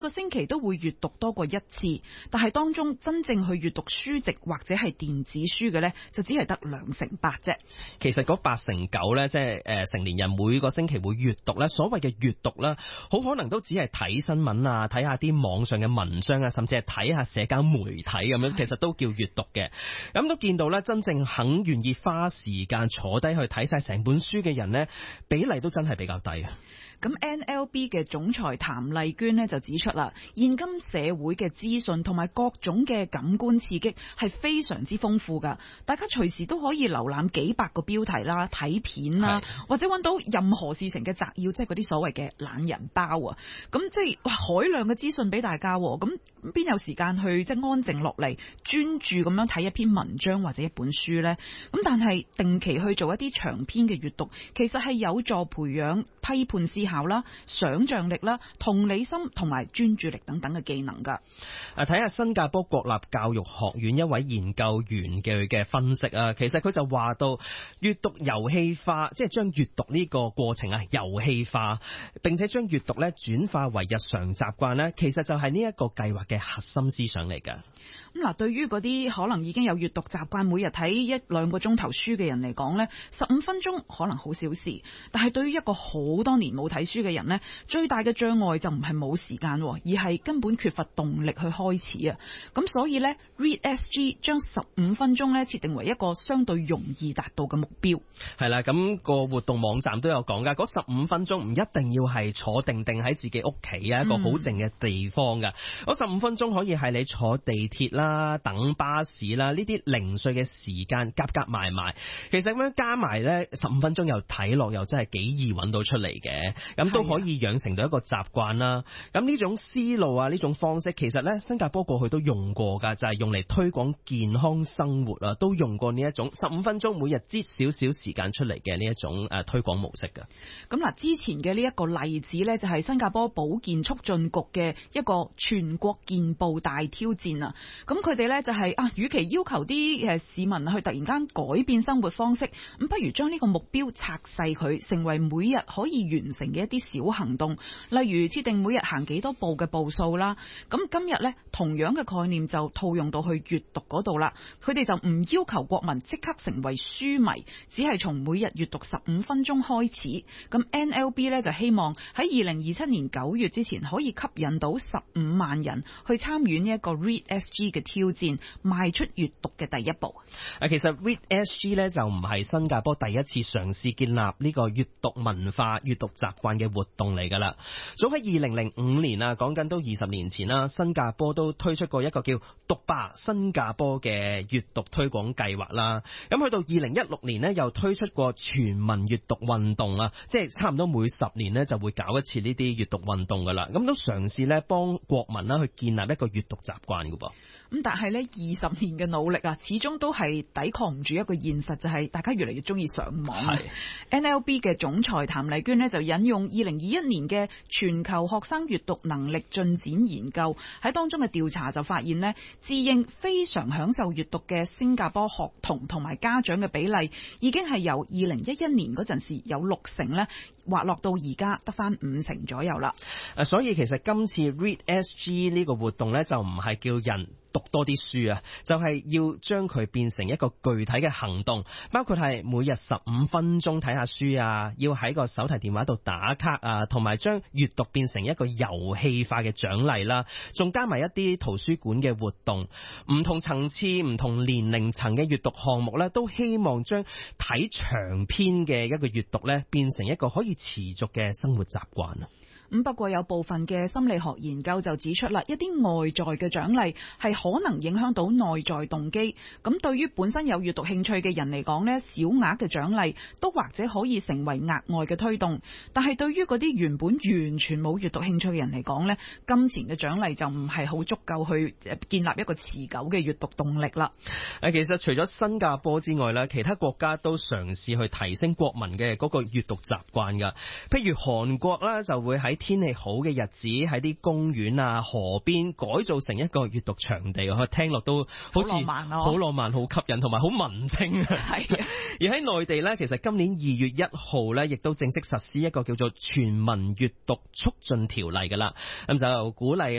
個星期都會閱讀多過一次，但係當中真正去閱讀書籍或者係電子書嘅呢，就只係得2%啫。 其實嗰8%-9%呢，即係成年人每個星期會閱讀呢，所謂嘅閱讀呢，好可能都只係睇新聞啊，睇下啲網上嘅文章啊，甚至係睇下社交媒體咁樣，其實都叫閱讀嘅。咁都見到呢，真正肯願意花時間坐低去睇晒成本書嘅人呢，比例都真係比較低啊。 咁 NLB 嘅總裁譚麗娟呢就指出啦，現今社會嘅資訊同埋各種嘅感官刺激係非常之豐富噶，大家隨時都可以瀏覽幾百個標題啦、睇片啦，或者揾到任何事情嘅摘要，即係嗰啲所謂嘅懶人包啊。咁即係海量嘅資訊俾大家，咁邊有時間去即係安靜落嚟專注咁樣睇一篇文章或者一本書呢？咁但係定期去做一啲長篇嘅閱讀，其實係有助培養批判思考啦、想像力啦、同理心同埋專注力等等嘅技能㗎。 睇下新加坡國立教育學院一位研究員嘅分析啊，其實佢就話到閱讀遊戲化，即係將閱讀呢個過程啊遊戲化，並且將閱讀咧轉化為日常習慣咧，其實就係呢一個計劃嘅核心思想嚟㗎。 咁嗱，對於嗰啲可能已經有閱讀習慣，每日睇1-2個鐘頭書嘅人嚟講呢，15分鐘可能好小事，但係對於一個好多年冇睇書嘅人呢，最大嘅障礙就唔係冇時間，而係根本缺乏動力去開始啊。咁所以呢 ReadSG 將15分鐘呢設定為一個相對容易達到嘅目標。 係啦，咁個活動網站都有講㗎，嗰15分鐘唔一定要係坐定喺自己屋企啊，一個好靜嘅地方㗎。嗰15分鐘可以係你坐地鐵啦、等巴士啦，呢啲零碎嘅時間夾埋，其實咁樣加埋呢15分鐘又睇落又真係幾易揾到出嚟嘅，咁都可以養成到一個習慣啦。咁呢種思路啊，呢種方式其實呢新加坡過去都用過㗎，就係用嚟推廣健康生活啊，都用過呢一種15分鐘每日擠少少時間出嚟嘅呢一種推廣模式㗎。 咁嗱，之前嘅呢一個例子呢，就係新加坡保健促進局嘅一個全國健步大挑戰啊。咁佢哋呢就係與其要求啲市民去突然間改變生活方式，咁不如將呢個目標拆細佢，成為每日可以完成嘅一啲小行動，例如設定每日行幾多步嘅步數啦。咁今日呢，同樣嘅概念就套用到去閱讀嗰度啦。佢哋就唔要求國民即刻成為書迷，只係從每日閱讀15分鐘開始。咁 NLB 呢就希望喺2027年9月之前可以吸引到15萬人去參與呢一個 ReadSG 嘅挑戰，邁出閱讀嘅第一步。 其實 ReadSG 呢就唔係新加坡第一次嘗試建立呢個閱讀文化、閱讀習慣嘅活動嚟㗎啦。早喺2005年啊，講緊都20年前啦，新加坡都推出過一個叫讀吧新加坡嘅閱讀推廣計劃啦。咁去到2016年呢，又推出過全民閱讀運動啊，即係差唔多每10年呢就會搞一次呢啲閱讀運動㗎啦。咁都嘗試呢幫國民啦去建立一個閱讀習慣㗎噃。 咁但係呢20年嘅努力啊，始終都係抵抗唔住一個現實，就係大家越嚟越中意上網。NLB 嘅總裁譚麗娟呢就引用2021年嘅全球學生閱讀能力進展研究，喺當中嘅調查就發現呢，自認非常享受閱讀嘅新加坡學童同埋家長嘅比例，已經係由2011年嗰陣時有60%呢，滑落到而家得返50%左右啦。 所以其實今次 ReadSG 呢個活動呢，就唔係叫人讀多啲書啊，就係要將佢變成一個具體嘅行動，包括係每日15分鐘睇下書啊，要喺個手提電話度打卡啊，同埋將閱讀變成一個遊戲化嘅獎勵啦，仲加埋一啲圖書館嘅活動，唔同層次、唔同年齡層嘅閱讀項目咧，都希望將睇長篇嘅一個閱讀咧，變成一個可以持續嘅生活習慣啊。 不過有部分嘅心理學研究就指出啦，一啲外在嘅獎勵係可能影響到內在動機。咁對於本身有閱讀興趣嘅人嚟講呢，小額嘅獎勵都或者可以成為額外嘅推動。但係對於嗰啲原本完全冇閱讀興趣嘅人嚟講呢，金錢嘅獎勵就唔係好足夠去建立一個持久嘅閱讀動力啦。 其實除咗新加坡之外呢，其他國家都嘗試去提升國民嘅嗰個閱讀習慣㗎。譬如韓國啦，就會喺天氣好嘅日子喺啲公園啊、河邊改造成一個閱讀場地，我聽落都好似好浪漫、好吸引同埋好文青啊。係啊。而喺內地呢，其實今年2月1號呢，亦都正式實施一個叫做全民閱讀促進條例㗎啦。咁就鼓勵